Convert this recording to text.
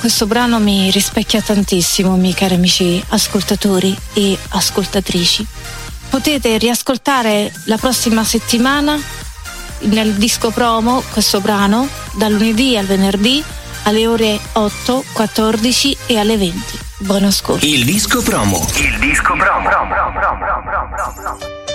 questo brano mi rispecchia tantissimo, miei cari amici ascoltatori e ascoltatrici. Potete riascoltare la prossima settimana nel disco promo questo brano dal lunedì al venerdì alle ore 8, 14 e alle 20. Buon ascolto. Il disco promo.